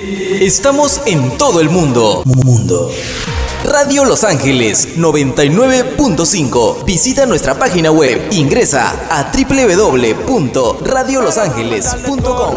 Estamos en todo el mundo. Radio Los Ángeles 99.5. Visita nuestra página web. Ingresa a www.radiolosangeles.com.